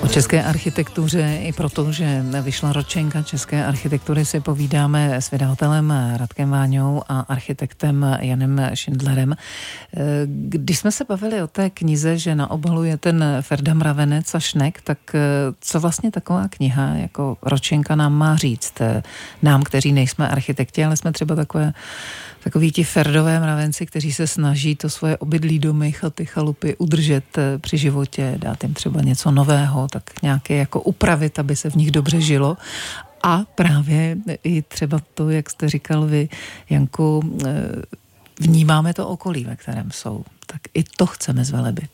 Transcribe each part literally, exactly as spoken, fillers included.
české architektuře i proto, že vyšla ročenka české architektury, si povídáme s vydavatelem Radkem Váňou a architektem Janem Šindlerem. Když jsme se bavili o té knize, že na obalu je ten Ferda Mravenec a Šnek, tak co vlastně taková kniha jako ročenka nám má říct? Nám, kteří nejsme architekti, ale jsme třeba takové Takoví ti Ferdové mravenci, kteří se snaží to svoje obydlí domy, chaty, chalupy udržet při životě, dát jim třeba něco nového, tak nějaké jako upravit, aby se v nich dobře žilo. A právě i třeba to, jak jste říkal vy, Janku, vnímáme to okolí, ve kterém jsou. Tak i to chceme zvelebit.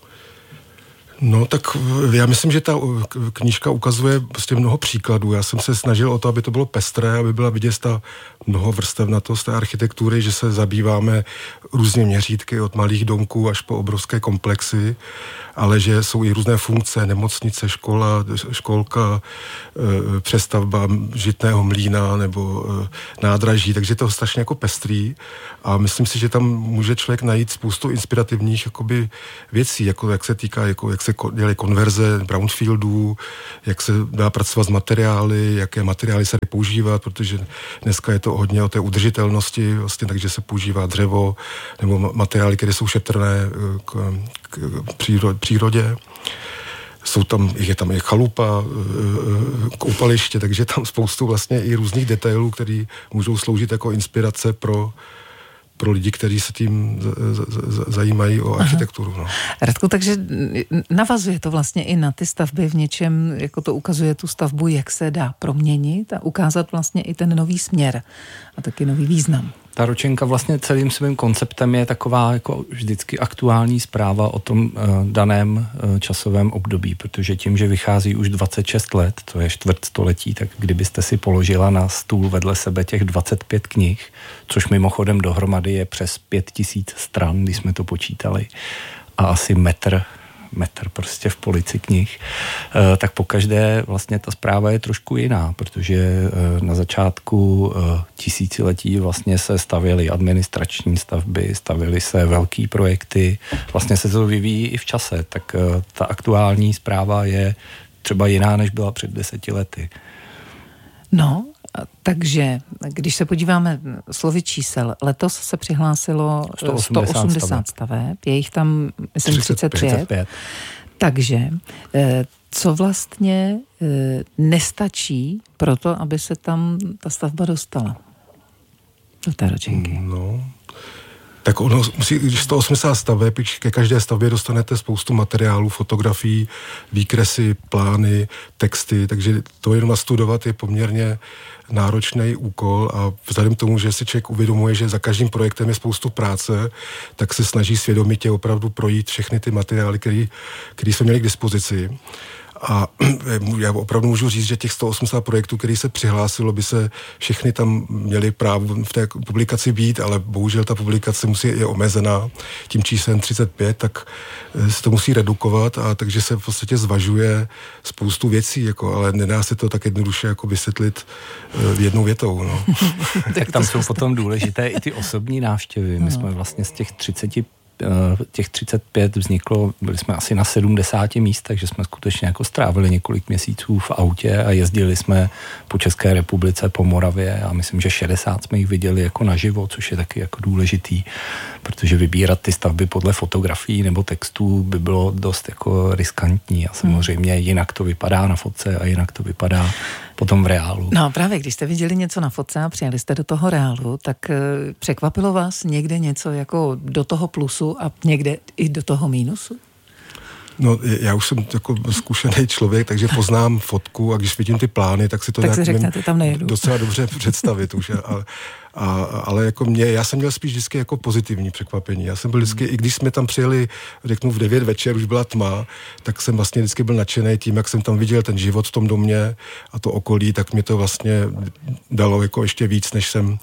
No tak já myslím, že ta knížka ukazuje prostě mnoho příkladů. Já jsem se snažil o to, aby to bylo pestré, aby byla vidět ta mnohovrstevnatost té architektury, že se zabýváme různými měřítky od malých domků až po obrovské komplexy, ale že jsou i různé funkce, nemocnice, škola, školka, přestavba žitného mlýna nebo nádraží, takže to je strašně jako pestrý a myslím si, že tam může člověk najít spoustu inspirativních jakoby věcí, jako jak se týká, jako jak se dělají konverze brownfieldů, jak se dá pracovat s materiály, jaké materiály se používat, protože dneska je to hodně o té udržitelnosti, vlastně, takže se používá dřevo nebo materiály, které jsou šetrné k, k přírodě. Jsou tam, je tam i chalupa, koupaliště, takže tam spoustu vlastně i různých detailů, které můžou sloužit jako inspirace pro pro lidi, kteří se tím zajímají o architekturu. No. Radku, takže navazuje to vlastně i na ty stavby v něčem, jako to ukazuje tu stavbu, jak se dá proměnit a ukázat vlastně i ten nový směr a taky nový význam. Ta ročenka vlastně celým svým konceptem je taková jako vždycky aktuální zpráva o tom uh, daném uh, časovém období, protože tím, že vychází už dvacet šest let, to je čtvrt století, tak kdybyste si položila na stůl vedle sebe těch dvacet pět knih, což mimochodem dohromady je přes pět tisíc stran, když jsme to počítali, a asi metr metr prostě v polici knih, tak pokaždé vlastně ta zpráva je trošku jiná, protože na začátku tisíciletí vlastně se stavěly administrační stavby, stavěly se velký projekty, vlastně se to vyvíjí i v čase, tak ta aktuální zpráva je třeba jiná, než byla před deseti lety. No, takže když se podíváme slovy čísel, letos se přihlásilo sto osmdesát staveb, je jich tam, myslím, třicet pět. třicet pět. Takže co vlastně nestačí pro to, aby se tam ta stavba dostala do té ročenky? No, tak ono musí, když sto osmdesát staveb, ke každé stavbě dostanete spoustu materiálů, fotografií, výkresy, plány, texty, takže to jenom nastudovat je poměrně náročný úkol a vzhledem k tomu, že si člověk uvědomuje, že za každým projektem je spoustu práce, tak se snaží svědomitě opravdu projít všechny ty materiály, které jsme měli k dispozici. A já opravdu můžu říct, že těch sto osmdesát projektů, který se přihlásilo, by se všechny tam měly právo v té publikaci být, ale bohužel ta publikace musí je omezená tím číslem třicet pět, tak se to musí redukovat a takže se v podstatě zvažuje spoustu věcí, jako, ale nedá se to tak jednoduše jako vysvětlit jednou větou. No. Tak tam jsou potom důležité i ty osobní návštěvy. My jsme vlastně z těch třiceti těch třicet pět vzniklo, byli jsme asi na sedmdesáti místech, že jsme skutečně jako strávili několik měsíců v autě a jezdili jsme po České republice, po Moravě a myslím, že šedesát jsme jich viděli jako naživo, což je taky jako důležitý, protože vybírat ty stavby podle fotografií nebo textů by bylo dost jako riskantní a samozřejmě jinak to vypadá na fotce a jinak to vypadá potom v reálu. No právě, když jste viděli něco na fotce a přijeli jste do toho reálu, tak překvapilo vás někde něco jako do toho plusu a někde i do toho mínusu? No, já už jsem jako zkušený člověk, takže poznám fotku a když vidím ty plány, tak si to tak si řeknete, tam nejedu. Docela dobře představit už. A, a, ale jako mě, já jsem měl spíš vždycky jako pozitivní překvapení. Já jsem byl vždycky, hmm. i když jsme tam přijeli, řeknu v devět večer, už byla tma, tak jsem vlastně vždycky byl nadšený tím, jak jsem tam viděl ten život v tom domě a to okolí, tak mě to vlastně dalo jako ještě víc, než jsem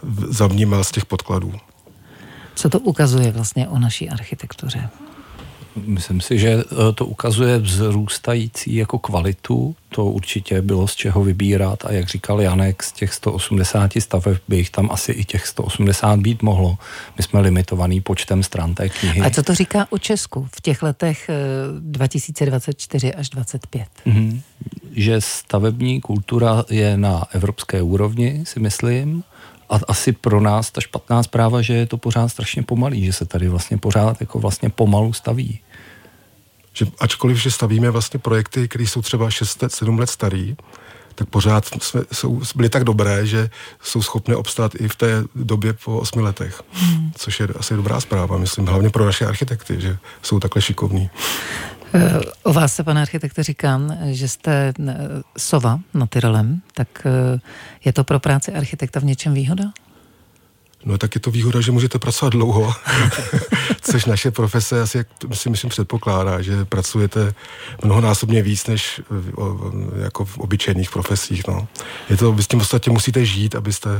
zavnímal z těch podkladů. Co to ukazuje vlastně o naší architektuře? Myslím si, že to ukazuje vzrůstající jako kvalitu, to určitě bylo z čeho vybírat a jak říkal Janek, z těch sto osmdesát staveb by jich tam asi i těch sto osmdesát být mohlo. My jsme limitovaný počtem stran té knihy. A co to říká o Česku v těch letech dva tisíce dvacet čtyři až dvacet pět? Mm-hmm. Že stavební kultura je na evropské úrovni, si myslím, a asi pro nás ta špatná zpráva, že je to pořád strašně pomalý, že se tady vlastně pořád jako vlastně pomalu staví. Že ačkoliv, že stavíme vlastně projekty, které jsou třeba šest sedm let starý, tak pořád jsme, jsou, byly tak dobré, že jsou schopné obstát i v té době po osmi letech. Hmm. Což je asi dobrá zpráva, myslím, hlavně pro naše architekty, že jsou takhle šikovní. O vás se, pane architekte, říkám, že jste sova nad Tyrolem, tak je to pro práci architekta v něčem výhoda? No tak je to výhoda, že můžete pracovat dlouho, což naše profese asi, jak si myslím, předpokládá, že pracujete mnohonásobně víc, než v, jako v obyčejných profesích. No. Je to, vy s tím ostatně musíte žít, abyste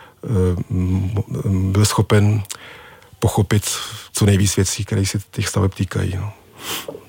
uh, byl schopen pochopit co nejvíc věcí, které se těch staveb týkají. No.